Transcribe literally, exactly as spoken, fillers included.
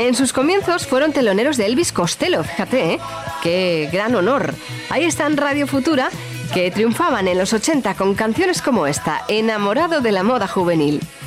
En sus comienzos fueron teloneros de Elvis Costello, fíjate, ¿eh? ¡Qué gran honor! Ahí está en Radio Futura, que triunfaban en los ochenta con canciones como esta, Enamorado de la moda juvenil.